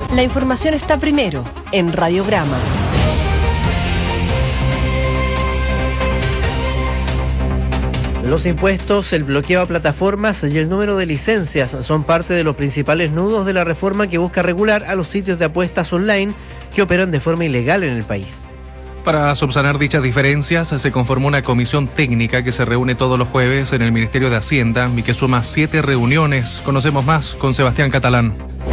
La información está primero en Radiograma. Los impuestos, el bloqueo a plataformas y el número de licencias son parte de los principales nudos de la reforma que busca regular a los sitios de apuestas online que operan de forma ilegal en el país. Para subsanar dichas diferencias, se conformó una comisión técnica que se reúne todos los jueves en el Ministerio de Hacienda y que suma 7 reuniones. Conocemos más con Sebastián Catalán.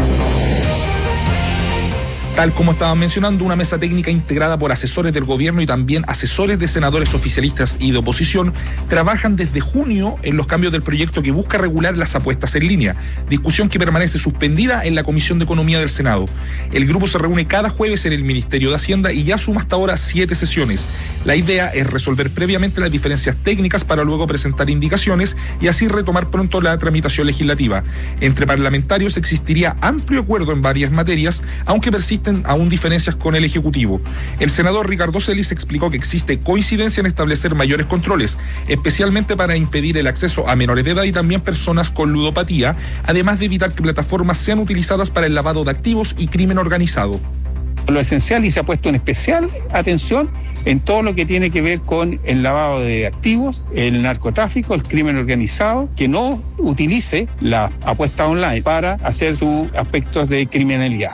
Tal como estaba mencionando, una mesa técnica integrada por asesores del gobierno y también asesores de senadores oficialistas y de oposición trabajan desde junio en los cambios del proyecto que busca regular las apuestas en línea, discusión que permanece suspendida en la Comisión de Economía del Senado. El grupo se reúne cada jueves en el Ministerio de Hacienda y ya suma hasta ahora 7 sesiones. La idea es resolver previamente las diferencias técnicas para luego presentar indicaciones y así retomar pronto la tramitación legislativa. Entre parlamentarios existiría amplio acuerdo en varias materias, aunque persiste aún diferencias con el Ejecutivo. El senador Ricardo Celis explicó que existe coincidencia en establecer mayores controles, especialmente para impedir el acceso a menores de edad y también personas con ludopatía, además de evitar que plataformas sean utilizadas para el lavado de activos y crimen organizado. Lo esencial, y se ha puesto en especial atención en todo lo que tiene que ver con el lavado de activos, el narcotráfico, el crimen organizado, que no utilice la apuesta online para hacer sus aspectos de criminalidad.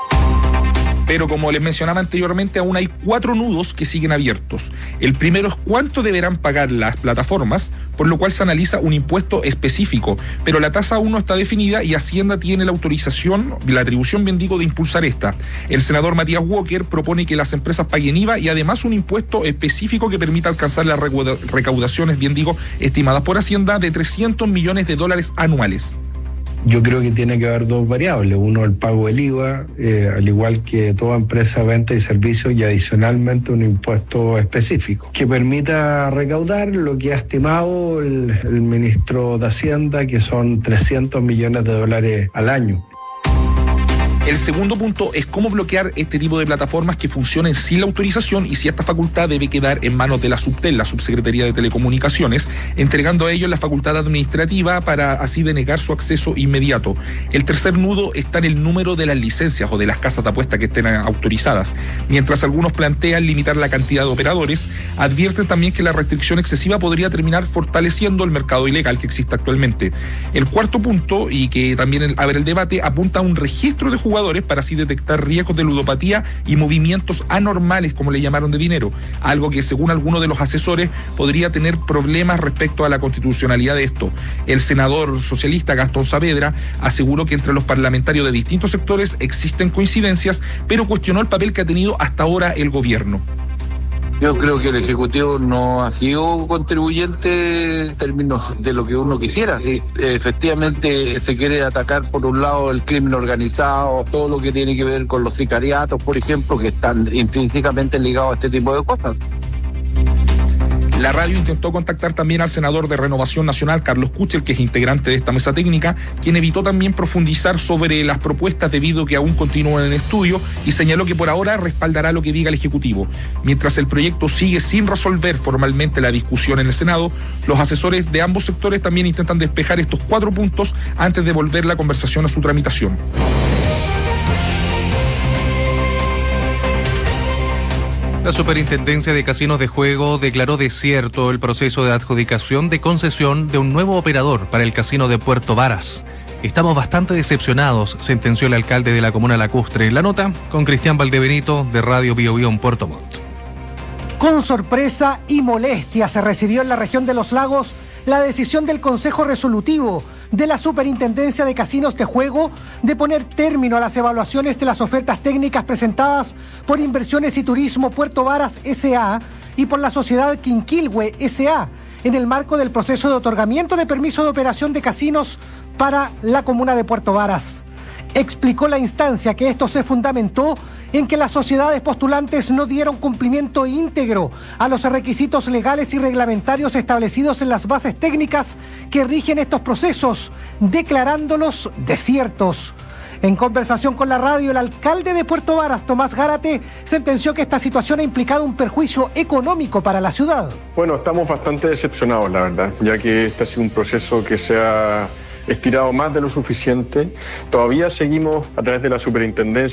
Pero como les mencionaba anteriormente, aún hay 4 nudos que siguen abiertos. El primero es cuánto deberán pagar las plataformas, por lo cual se analiza un impuesto específico, pero la tasa aún no está definida y Hacienda tiene la autorización, la atribución, bien digo, de impulsar esta. El senador Matías Walker propone que las empresas paguen IVA y además un impuesto específico que permita alcanzar las recaudaciones, bien digo, estimadas por Hacienda de $300 millones anuales. Yo creo que tiene que haber 2 variables. Uno, el pago del IVA, al igual que toda empresa de venta y servicios, y adicionalmente un impuesto específico que permita recaudar lo que ha estimado el ministro de Hacienda, que son $300 millones al año. El segundo punto es cómo bloquear este tipo de plataformas que funcionen sin la autorización y si esta facultad debe quedar en manos de la SUBTEL, la Subsecretaría de Telecomunicaciones, entregando a ellos la facultad administrativa para así denegar su acceso inmediato. El tercer nudo está en el número de las licencias o de las casas de apuesta que estén autorizadas. Mientras algunos plantean limitar la cantidad de operadores, advierten también que la restricción excesiva podría terminar fortaleciendo el mercado ilegal que existe actualmente. El cuarto punto, y que también abre el debate, apunta a un registro de jugadores para así detectar riesgos de ludopatía y movimientos anormales, como le llamaron, de dinero, algo que según algunos de los asesores podría tener problemas respecto a la constitucionalidad de esto. El senador socialista Gastón Saavedra aseguró que entre los parlamentarios de distintos sectores existen coincidencias, pero cuestionó el papel que ha tenido hasta ahora el gobierno. Yo creo que el Ejecutivo no ha sido contribuyente en términos de lo que uno quisiera. Sí, efectivamente se quiere atacar por un lado el crimen organizado, todo lo que tiene que ver con los sicariatos, por ejemplo, que están intrínsecamente ligados a este tipo de cosas. La radio intentó contactar también al senador de Renovación Nacional, Carlos Kuchel, que es integrante de esta mesa técnica, quien evitó también profundizar sobre las propuestas debido a que aún continúan en estudio y señaló que por ahora respaldará lo que diga el Ejecutivo. Mientras el proyecto sigue sin resolver formalmente la discusión en el Senado, los asesores de ambos sectores también intentan despejar estos 4 puntos antes de volver la conversación a su tramitación. La Superintendencia de Casinos de Juego declaró desierto el proceso de adjudicación de concesión de un nuevo operador para el casino de Puerto Varas. Estamos bastante decepcionados, sentenció el alcalde de la comuna lacustre. La nota con Cristian Valdebenito de Radio Bio Bio en Puerto Montt. Con sorpresa y molestia se recibió en la región de Los Lagos la decisión del Consejo Resolutivo de la Superintendencia de Casinos de Juego de poner término a las evaluaciones de las ofertas técnicas presentadas por Inversiones y Turismo Puerto Varas S.A. y por la sociedad Quinquilhue S.A. en el marco del proceso de otorgamiento de permiso de operación de casinos para la comuna de Puerto Varas. Explicó la instancia que esto se fundamentó en que las sociedades postulantes no dieron cumplimiento íntegro a los requisitos legales y reglamentarios establecidos en las bases técnicas que rigen estos procesos, declarándolos desiertos. En conversación con la radio, el alcalde de Puerto Varas, Tomás Gárate, sentenció que esta situación ha implicado un perjuicio económico para la ciudad. Bueno, estamos bastante decepcionados, la verdad, ya que este ha sido un proceso que se ha estirado más de lo suficiente. Todavía seguimos a través de la superintendencia